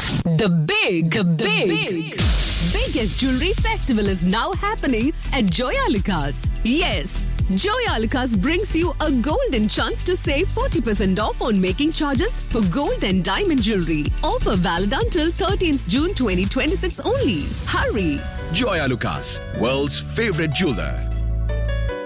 Biggest jewelry festival is now happening at Joyalukas. Yes, Joyalukas brings you a golden chance to save 40% off on making charges for gold and diamond jewelry. Offer valid until 13th June 2026 only. Hurry! Joya Lucas, world's favorite jeweler.